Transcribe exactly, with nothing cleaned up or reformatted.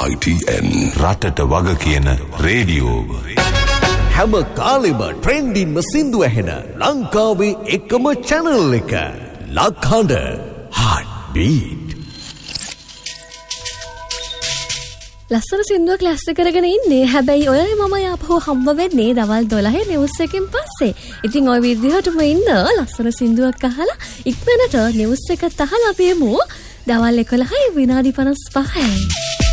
I T N රටට වග කියන රේඩියෝව. හැම කාලෙම ට්‍රෙන්ඩින්ම සින්දු ඇහෙන ලංකාවේ එකම channel එක. ලක්හඬ Heart Beat. ලස්සන සින්දුවක් ලැස්ස කරගෙන ඉන්නේ. හැබැයි ඔයයි මම ආපහු හම්බ වෙන්නේ දවල් දොළහේ නිවුස් එකෙන් පස්සේ. ඉතින් ඔය විදිහටම ඉන්න ලස්සන සින්දුවක් අහලා ඉක්මනට නිවුස් එක අහලා අපි යමු. දවල් එකොළහයි විනාඩි පනස් පහයි.